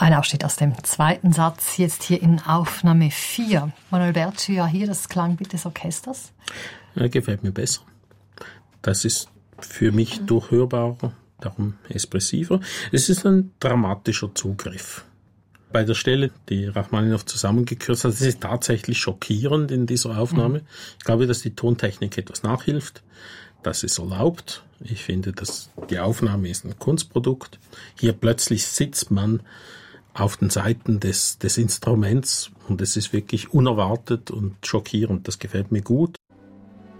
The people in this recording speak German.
Ein Ausschnitt aus dem zweiten Satz, jetzt hier in Aufnahme 4. Manuel Bertschi, ja hier das Klangbild des Orchesters. Gefällt mir besser. Das ist für mich durchhörbarer, darum expressiver. Es ist ein dramatischer Zugriff. Bei der Stelle, die Rachmaninow zusammengekürzt hat, das ist tatsächlich schockierend in dieser Aufnahme. Ich glaube, dass die Tontechnik etwas nachhilft. Das ist erlaubt. Ich finde, dass die Aufnahme ist ein Kunstprodukt. Hier plötzlich sitzt man auf den Saiten des Instruments und es ist wirklich unerwartet und schockierend. Das gefällt mir gut.